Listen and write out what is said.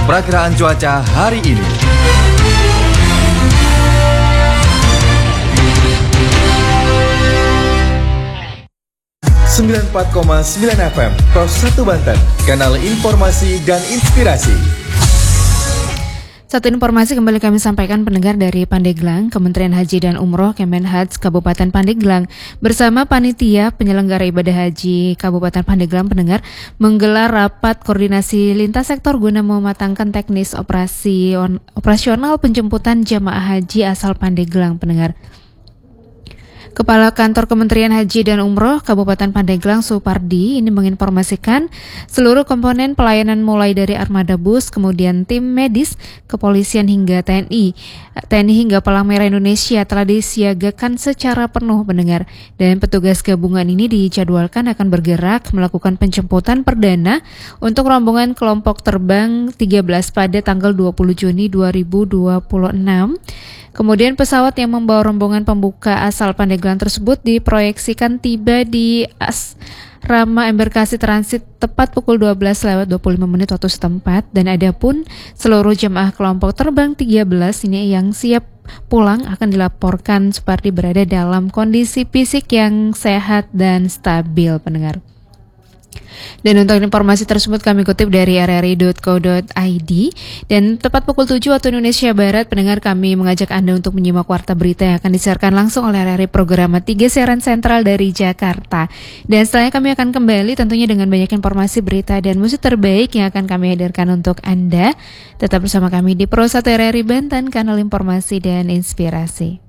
Perakiraan cuaca hari ini. ...94,9 FM, Pros 1 Banten, kanal informasi dan inspirasi. Satu informasi kembali kami sampaikan pendengar dari Pandeglang, Kementerian Haji dan Umroh Kemenhaj Kabupaten Pandeglang bersama panitia penyelenggara ibadah haji Kabupaten Pandeglang pendengar menggelar rapat koordinasi lintas sektor guna mematangkan teknis operasional penjemputan jamaah haji asal Pandeglang pendengar. Kepala Kantor Kementerian Haji dan Umroh Kabupaten Pandeglang Supardi ini menginformasikan seluruh komponen pelayanan mulai dari armada bus, kemudian tim medis, kepolisian hingga TNI hingga Palang Merah Indonesia telah disiagakan secara penuh pendengar. Dan petugas gabungan ini dijadwalkan akan bergerak melakukan penjemputan perdana untuk rombongan kelompok terbang 13 pada tanggal 20 Juni 2026. Kemudian pesawat yang membawa rombongan pembuka asal Pandeglang tersebut diproyeksikan tiba di Asrama Embarkasi Transit tepat pukul 12:25 waktu setempat, dan adapun seluruh jemaah kelompok terbang 13 ini yang siap pulang akan dilaporkan seperti berada dalam kondisi fisik yang sehat dan stabil pendengar. Dan untuk informasi tersebut kami kutip dari rri.co.id. Dan tepat pukul 7 waktu Indonesia Barat, pendengar, kami mengajak Anda untuk menyimak warta berita yang akan disiarkan langsung oleh RRI Program 3 siaran sentral dari Jakarta. Dan setelahnya kami akan kembali tentunya dengan banyak informasi berita dan musik terbaik yang akan kami hadirkan untuk Anda. Tetap bersama kami di Pro 1 RRI Banten, kanal informasi dan inspirasi.